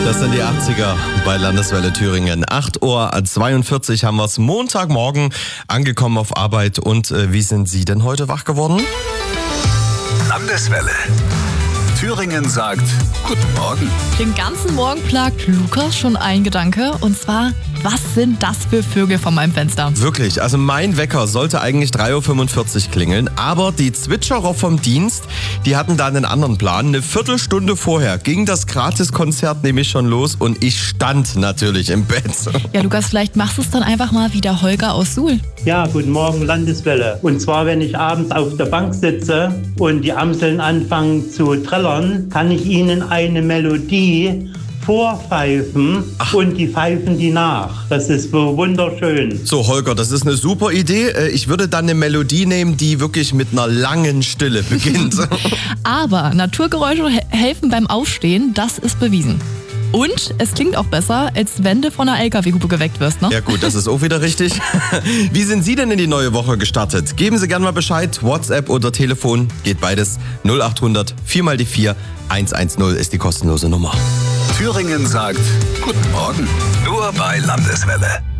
Das sind die 80er bei Landeswelle Thüringen. 8:42 Uhr haben wir es, Montagmorgen, angekommen auf Arbeit. Und wie sind Sie denn heute wach geworden? Landeswelle. Thüringen sagt Guten Morgen. Den ganzen Morgen plagt Lukas schon ein Gedanke, und zwar, was sind das für Vögel vor meinem Fenster? Wirklich, also mein Wecker sollte eigentlich 3:45 Uhr klingeln, aber die Zwitscherer vom Dienst, die hatten da einen anderen Plan. Eine Viertelstunde vorher ging das Gratiskonzert nämlich schon los und ich stand natürlich im Bett. Ja, Lukas, vielleicht machst du es dann einfach mal wie der Holger aus Suhl. Ja, guten Morgen, Landeswelle. Und zwar, wenn ich abends auf der Bank sitze und die Amseln anfangen zu trällern, kann ich ihnen eine Melodie vorpfeifen und die pfeifen die nach. Das ist so wunderschön. So, Holger, das ist eine super Idee. Ich würde dann eine Melodie nehmen, die wirklich mit einer langen Stille beginnt. Aber Naturgeräusche helfen beim Aufstehen, das ist bewiesen. Und es klingt auch besser, als wenn du von einer LKW-Hupe geweckt wirst, ne? Ja gut, das ist auch wieder richtig. Wie sind Sie denn in die neue Woche gestartet? Geben Sie gerne mal Bescheid, WhatsApp oder Telefon, geht beides. 0800 4x4 110 ist die kostenlose Nummer. Thüringen sagt Guten Morgen. Nur bei Landeswelle.